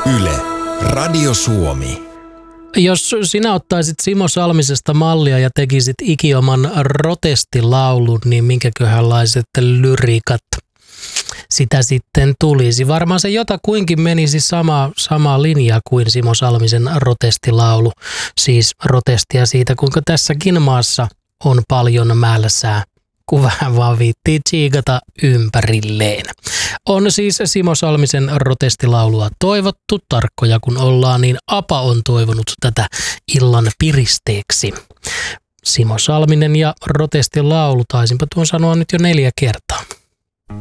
Yle, Radio Suomi. Jos sinä ottaisit Simo Salmisesta mallia ja tekisit ikioman protestilaulun, niin minkäköhänlaiset lyriikat sitä sitten tulisi? Varmaan se jotakuinkin menisi samaa linjaa kuin Simo Salmisen protestilaulu. Siis protestia siitä, kuinka tässäkin maassa on paljon mälsää, kun vähän vaan viittii tsiikata ympärilleen. On siis Simo Salmisen protestilaulua toivottu, tarkkoja kun ollaan, niin Apa on toivonut tätä illan piristeeksi. Simo Salminen ja protestilaulu, taisinpa tuon sanoa nyt jo 4 kertaa.